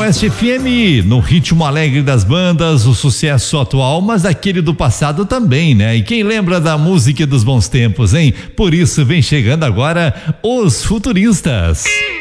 Oeste FM, no ritmo alegre das bandas, o sucesso atual, mas aquele do passado também, né? E quem lembra da música dos bons tempos, hein? Por isso vem chegando agora os Futuristas.